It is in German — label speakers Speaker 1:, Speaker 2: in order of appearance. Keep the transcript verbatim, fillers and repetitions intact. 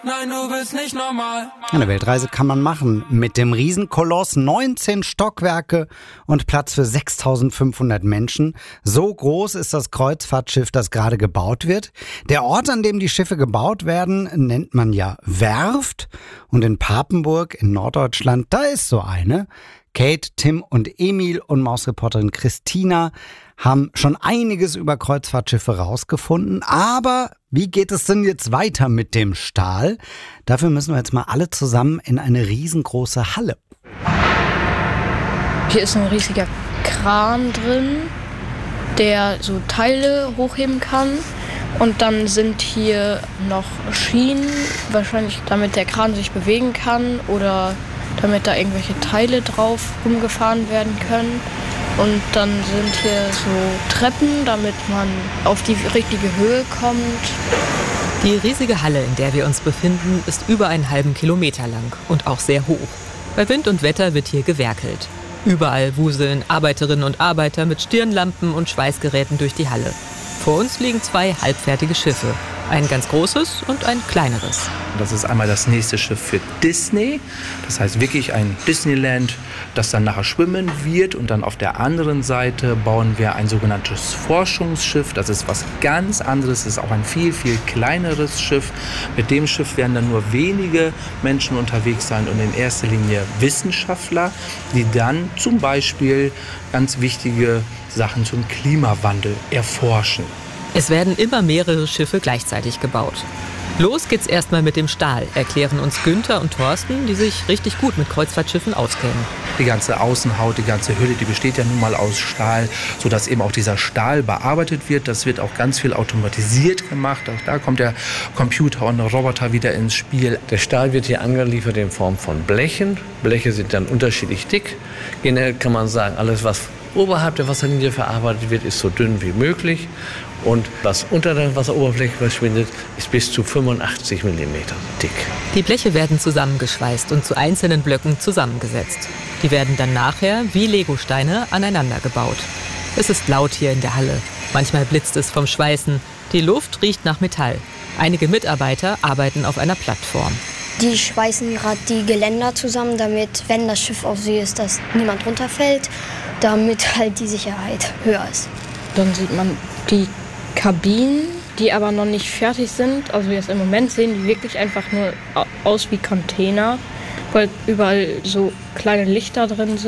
Speaker 1: Nein, du bist nicht normal.
Speaker 2: Eine Weltreise kann man machen mit dem Riesenkoloss, neunzehn Stockwerke und Platz für sechstausendfünfhundert Menschen. So groß ist das Kreuzfahrtschiff, das gerade gebaut wird. Der Ort, an dem die Schiffe gebaut werden, nennt man ja Werft. Und in Papenburg in Norddeutschland, da ist so eine. Kate, Tim und Emil und Mausreporterin Christina haben schon einiges über Kreuzfahrtschiffe rausgefunden. Aber wie geht es denn jetzt weiter mit dem Stahl? Dafür müssen wir jetzt mal alle zusammen in eine riesengroße Halle.
Speaker 3: Hier ist ein riesiger Kran drin, der so Teile hochheben kann. Und dann sind hier noch Schienen, wahrscheinlich damit der Kran sich bewegen kann oder damit da irgendwelche Teile drauf rumgefahren werden können. Und dann sind hier so Treppen, damit man auf die richtige Höhe kommt.
Speaker 4: Die riesige Halle, in der wir uns befinden, ist über einen halben Kilometer lang und auch sehr hoch. Bei Wind und Wetter wird hier gewerkelt. Überall wuseln Arbeiterinnen und Arbeiter mit Stirnlampen und Schweißgeräten durch die Halle. Vor uns liegen zwei halbfertige Schiffe. Ein ganz großes und ein kleineres.
Speaker 5: Das ist einmal das nächste Schiff für Disney. Das heißt wirklich ein Disneyland, das dann nachher schwimmen wird. Und dann auf der anderen Seite bauen wir ein sogenanntes Forschungsschiff. Das ist was ganz anderes. Das ist auch ein viel, viel kleineres Schiff. Mit dem Schiff werden dann nur wenige Menschen unterwegs sein und in erster Linie Wissenschaftler, die dann zum Beispiel ganz wichtige Sachen zum Klimawandel erforschen.
Speaker 4: Es werden immer mehrere Schiffe gleichzeitig gebaut. Los geht's erstmal mit dem Stahl, erklären uns Günther und Thorsten, die sich richtig gut mit Kreuzfahrtschiffen auskennen.
Speaker 5: Die ganze Außenhaut, die ganze Hülle, die besteht ja nun mal aus Stahl, sodass eben auch dieser Stahl bearbeitet wird. Das wird auch ganz viel automatisiert gemacht. Auch da kommt der Computer und der Roboter wieder ins Spiel.
Speaker 6: Der Stahl wird hier angeliefert in Form von Blechen. Bleche sind dann unterschiedlich dick. Generell kann man sagen, alles, was oberhalb der Wasserlinie verarbeitet wird, ist so dünn wie möglich. Und was unter der Wasseroberfläche verschwindet, ist bis zu fünfundachtzig Millimeter dick.
Speaker 4: Die Bleche werden zusammengeschweißt und zu einzelnen Blöcken zusammengesetzt. Die werden dann nachher wie Legosteine aneinander gebaut. Es ist laut hier in der Halle. Manchmal blitzt es vom Schweißen. Die Luft riecht nach Metall. Einige Mitarbeiter arbeiten auf einer Plattform.
Speaker 7: Die schweißen gerade die Geländer zusammen, damit, wenn das Schiff auf See ist, dass niemand runterfällt, damit halt die Sicherheit höher ist.
Speaker 3: Dann sieht man die Kabinen, die aber noch nicht fertig sind. Also jetzt im Moment sehen die wirklich einfach nur aus wie Container, weil überall so kleine Lichter drin sind.